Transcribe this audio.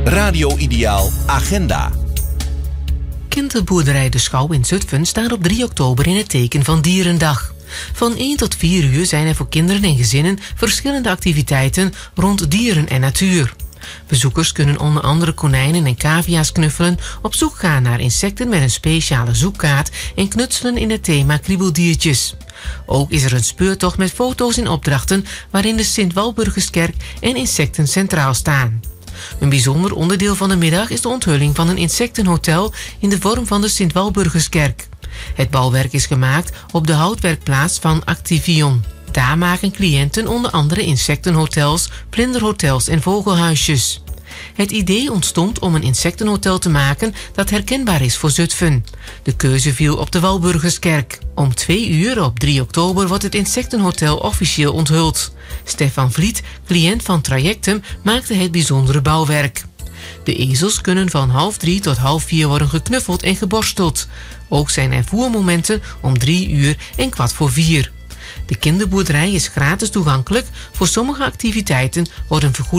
Radio Ideaal Agenda. Kinderboerderij De Schouw in Zutphen staat op 3 oktober in het teken van Dierendag. Van 1 tot 4 uur zijn er voor kinderen en gezinnen verschillende activiteiten rond dieren en natuur. Bezoekers kunnen onder andere konijnen en cavia's knuffelen, op zoek gaan naar insecten met een speciale zoekkaart en knutselen in het thema kriebeldiertjes. Ook is er een speurtocht met foto's en opdrachten waarin de Sint-Walburgiskerk en insecten centraal staan. Een bijzonder onderdeel van de middag is de onthulling van een insectenhotel in de vorm van de Sint-Walburgiskerk. Het bouwwerk is gemaakt op de houtwerkplaats van Activion. Daar maken cliënten onder andere insectenhotels, vlinderhotels en vogelhuisjes. Het idee ontstond om een insectenhotel te maken dat herkenbaar is voor Zutphen. De keuze viel op de Walburgiskerk. Om 2 uur op 3 oktober wordt het insectenhotel officieel onthuld. Stefan Vliet, cliënt van Trajectum, maakte het bijzondere bouwwerk. De ezels kunnen van 2:30 tot 3:30 worden geknuffeld en geborsteld. Ook zijn er voermomenten om 3 uur en 3:15. De kinderboerderij is gratis toegankelijk. Voor sommige activiteiten wordt een vergoeding